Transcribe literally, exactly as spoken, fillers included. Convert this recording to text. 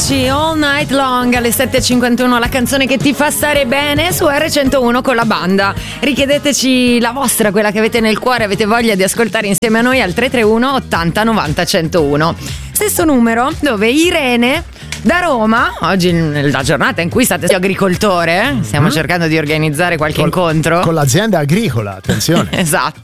Avicii, All Night Long alle sette e cinquantuno, la canzone che ti fa stare bene su erre centouno con la banda. Richiedeteci la vostra, quella che avete nel cuore, avete voglia di ascoltare insieme a noi al tre tre uno ottanta novanta centouno. Stesso numero dove Irene da Roma, oggi nella giornata in cui state agricoltore, stiamo mm-hmm. cercando di organizzare qualche Col, incontro con l'azienda agricola, attenzione. Esatto.